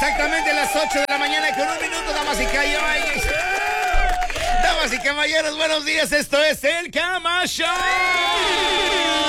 exactamente las 8 de la mañana con un minuto, damas y caballeros. Damas y caballeros, buenos días. Esto es el Cama Show.